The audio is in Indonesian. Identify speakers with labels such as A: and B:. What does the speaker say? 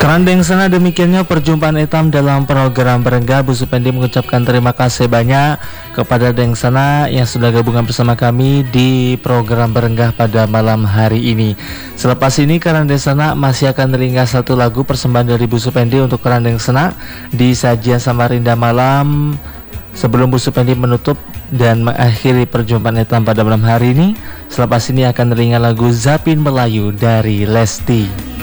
A: Kerandeng sana demikiannya perjumpaan Etam dalam program Berenggah. Bu Supendi mengucapkan terima kasih banyak kepada Deng sana yang sudah gabungan bersama kami di program Berenggah pada malam hari ini. Selepas ini Kerandeng sana masih akan ringkas satu lagu persembahan dari Bu Supendi untuk Kerandeng sana di sajian Samarinda malam. Sebelum Bu Supendi menutup dan mengakhiri perjumpaan Etam pada malam hari ini, selepas ini akan ringkas lagu Zapin Melayu dari Lesti.